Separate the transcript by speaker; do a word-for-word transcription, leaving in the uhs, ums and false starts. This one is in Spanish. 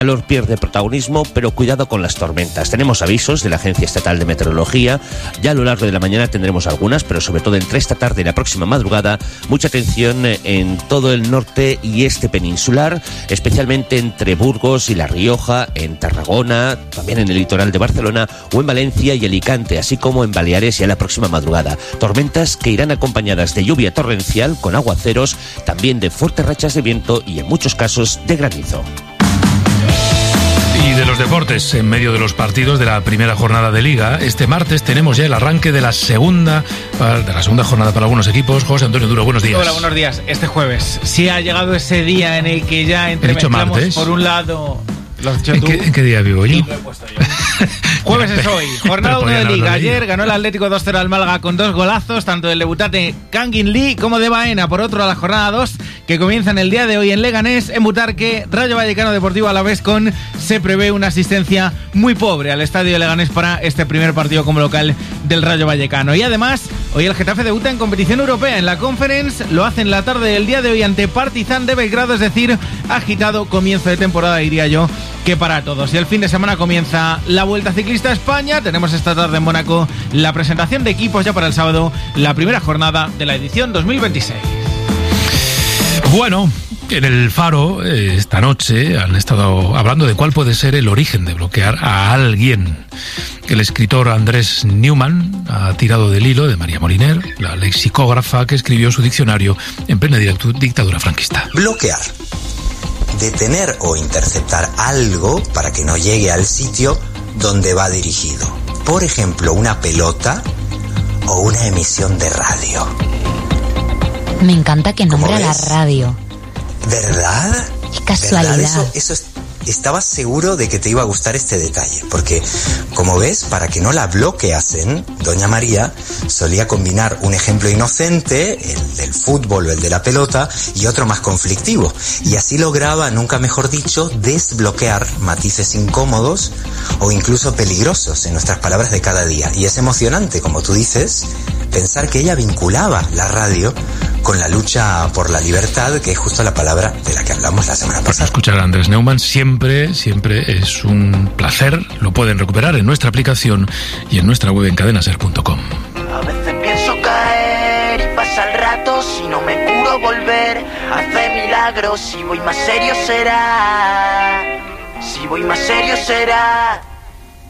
Speaker 1: El calor pierde protagonismo, pero cuidado con las tormentas. Tenemos avisos de la Agencia Estatal de Meteorología. Ya a lo largo de la mañana tendremos algunas, pero sobre todo entre esta tarde y la próxima madrugada, mucha atención en todo el norte y este peninsular, especialmente entre Burgos y La Rioja, en Tarragona, también en el litoral de Barcelona o en Valencia y Alicante, así como en Baleares ya la próxima madrugada. Tormentas que irán acompañadas de lluvia torrencial con aguaceros, también de fuertes rachas de viento y en muchos casos de granizo.
Speaker 2: Y de los deportes, en medio de los partidos de la primera jornada de Liga, este martes tenemos ya el arranque de la segunda de la segunda jornada para algunos equipos. José Antonio Duro, buenos días.
Speaker 3: Hola, buenos días. Este jueves sí ha llegado ese día en el que ya entremezclamos por un lado...
Speaker 2: ¿En qué, ¿En qué día vivo yo?
Speaker 3: Lo he puesto yo. Jueves es hoy, jornada uno de Liga. Ayer ganó el Atlético dos cero al Málaga con dos golazos, tanto del debutante Kangin Lee como de Baena. Por otro, a la jornada dos, que comienza en el día de hoy en Leganés, en Butarque, Rayo Vallecano Deportivo Alavés con se prevé una asistencia muy pobre al estadio de Leganés para este primer partido como local del Rayo Vallecano. Y además, hoy el Getafe debuta en competición europea en la Conference, lo hace en la tarde del día de hoy ante Partizan de Belgrado, es decir, agitado comienzo de temporada, diría yo, que para todos. Y el fin de semana comienza la Vuelta Ciclista a España. Tenemos esta tarde en Mónaco la presentación de equipos, ya para el sábado la primera jornada de la edición dos mil veintiséis.
Speaker 2: Bueno, en el Faro eh, esta noche han estado hablando de cuál puede ser el origen de bloquear a alguien. El escritor Andrés Neumann ha tirado del hilo de María Moliner, la lexicógrafa que escribió su diccionario en plena dictadura franquista.
Speaker 4: Bloquear: detener o interceptar algo para que no llegue al sitio donde va dirigido. Por ejemplo, una pelota o una emisión de radio.
Speaker 5: Me encanta que nombre a la radio.
Speaker 4: ¿Verdad?
Speaker 5: Qué casualidad.
Speaker 4: ¿Verdad? Eso, eso es... Estaba seguro de que te iba a gustar este detalle, porque, como ves, para que no la bloqueasen, doña María solía combinar un ejemplo inocente, el del fútbol o el de la pelota, y otro más conflictivo, y así lograba, nunca mejor dicho, desbloquear matices incómodos o incluso peligrosos en nuestras palabras de cada día. Y es emocionante, como tú dices, pensar que ella vinculaba la radio con la lucha por la libertad, que es justo la palabra de la que hablamos la semana pasada.
Speaker 2: Escuchar a Andrés Neumann siempre, siempre es un placer. Lo pueden recuperar en nuestra aplicación y en nuestra web en cadena ser punto com.
Speaker 6: A veces pienso caer y pasa el rato, si no me curo volver, hace milagros, si voy más serio será, si voy más serio será.